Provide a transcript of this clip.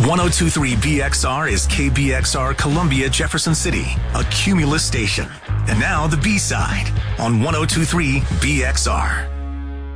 1023 BXR is KBXR Columbia Jefferson City, a Cumulus station. And now the B-side on 1023 BXR.